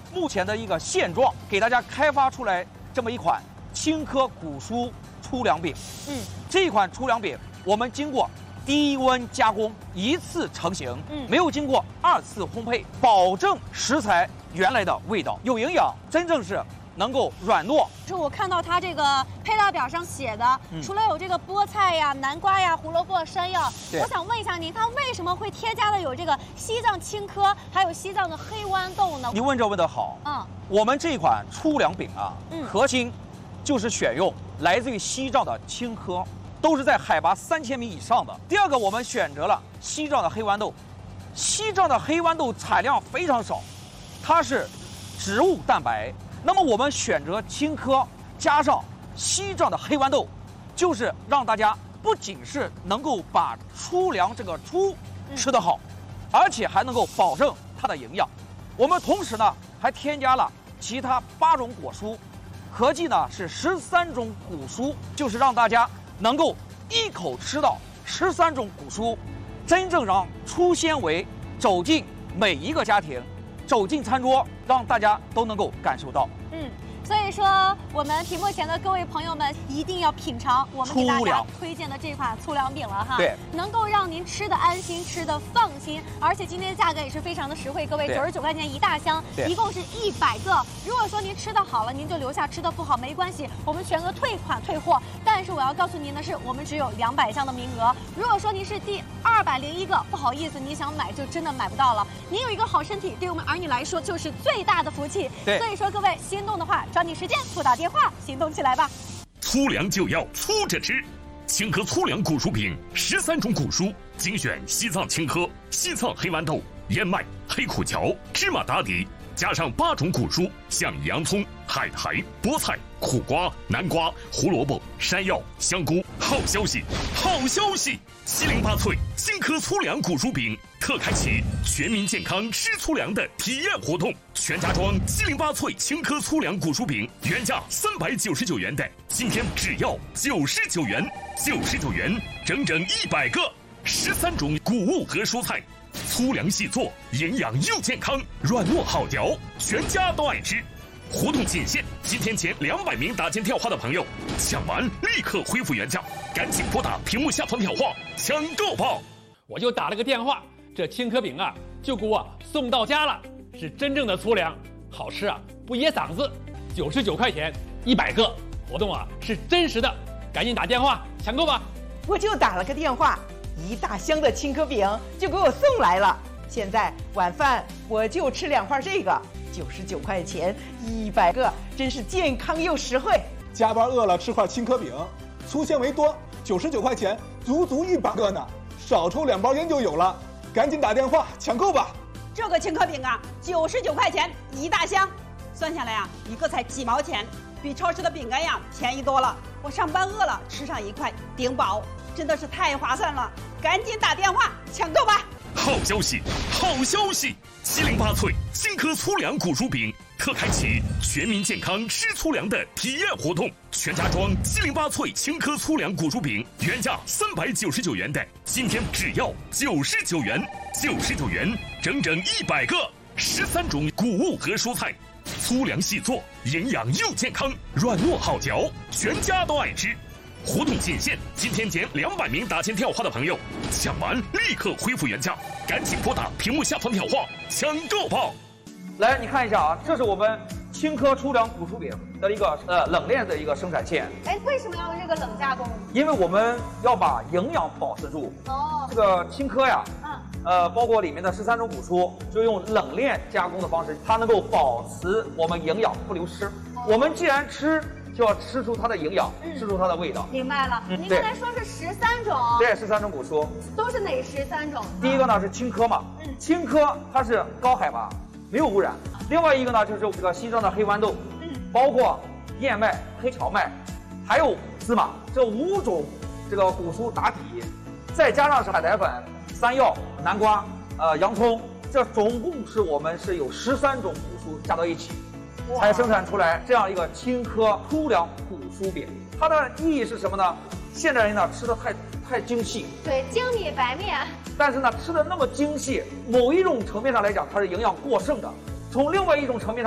目前的一个现状，给大家开发出来这么一款青稞古酥粗粮饼。这一款粗粮饼我们经过低温加工，一次成型，没有经过2次烘焙，保证食材原来的味道，有营养，真正是能够软糯。 是我看到它这个配料表上写的，除了有这个菠菜呀、南瓜呀、胡萝卜、山药，我想问一下您，它为什么会添加的有这个西藏青稞，还有西藏的黑豌豆呢？ 你问这问得好。我们这款粗粮饼啊，核心就是选用来自于西藏的青稞，都是在海拔3000米以上的。第二个，我们选择了西藏的黑豌豆，西藏的黑豌豆产量非常少，它是植物蛋白。那么我们选择青稞加上西藏的黑豌豆，就是让大家不仅是能够把粗粮这个粗吃得好，而且还能够保证它的营养。我们同时呢还添加了其他8种果蔬，合计呢是13种谷蔬，就是让大家能够一口吃到13种谷蔬，真正让粗纤维走进每一个家庭，走进餐桌，让大家都能够感受到。 所以说，我们屏幕前的各位朋友们一定要品尝我们给大家推荐的这款粗粮饼了哈。 对， 能够让您吃的安心，吃的放心，而且今天价格也是非常的实惠，各位99块钱一大箱，一共是100个。如果说您吃的好了，您就留下；吃的不好没关系，我们全额退款退货。但是我要告诉您的是，我们只有200箱的名额。如果说您是第201个，不好意思，你想买就真的买不到了。您有一个好身体，对我们儿女来说就是最大的福气。所以说各位心动的话，抓紧时间拨打电话行动起来吧。 粗粮就要粗着吃，青稞粗粮谷薯饼，13种谷蔬，精选西藏青稞、西藏黑豌豆、燕麦、黑苦荞、芝麻打底，加上8种谷蔬，像洋葱、海苔、菠菜、苦瓜、南瓜、胡萝卜、山药、香菇。好消息，好消息！708脆青稞粗粮谷薯饼特开启全民健康吃粗粮的体验活动，全家装708脆青稞粗粮谷薯饼，原价399元的，今天只要99元，99元整整100个，13种谷物和蔬菜，粗粮细做，营养又健康，软糯好嚼，全家都爱吃。活动仅限今天前200名打进电话的朋友，抢完立刻恢复原价，赶紧拨打屏幕下方电话抢购吧！ 我就打了个电话，这青稞饼啊就给我送到家了，是真正的粗粮，好吃啊，不噎嗓子，99块钱100个，活动啊是真实的，赶紧打电话抢购吧！ 我就打了个电话，一大箱的青稞饼就给我送来了，现在晚饭我就吃2块这个。99块钱100个，真是健康又实惠。 加班饿了吃块青稞饼，粗纤维多，99块钱足足100个呢，少抽2包烟就有了，赶紧打电话抢购吧。 这个青稞饼啊，99块钱一大箱，算下来啊，一个才几毛钱，比超市的饼干呀便宜多了。我上班饿了，吃上1块顶饱，真的是太划算了，赶紧打电话抢购吧。 好消息，好消息！708脆青稞粗粮谷薯饼特开启全民健康吃粗粮的体验活动，全家装708脆青稞粗粮谷薯饼，原价399元的，今天只要99元，99元整整100个，13种谷物和蔬菜，粗粮细做，营养又健康，软糯好嚼，全家都爱吃。活动仅限今天前200名打进电话的朋友，抢完立刻恢复原价，赶紧拨打屏幕下方电话抢购吧！ 来，你看一下啊，这是我们青稞粗粮谷薯饼的一个冷链的一个生产线。 哎，为什么要用这个冷加工？ 因为我们要把营养保持住。这个青稞呀，包括里面的13种谷蔬，就用冷链加工的方式，它能够保持我们营养不流失。我们既然吃，就要吃出它的营养，吃出它的味道。 明白了。您刚才说是13种， 对，13种谷蔬， 都是哪13种？ 第一个呢是青稞嘛，青稞它是高海拔，没有污染。另外一个呢就是这个西藏的黑豌豆，包括燕麦、黑荞麦，还有芝麻，这5种这个谷蔬打底，再加上是海苔粉、山药、南瓜、洋葱，这总共是我们是有13种谷蔬加到一起，才生产出来这样一个青稞粗粮谷蔬饼。它的意义是什么呢？现代人呢吃的太精细， 对，精米白面， 但是呢吃的那么精细，某一种层面上来讲，它是营养过剩的；从另外一种层面上。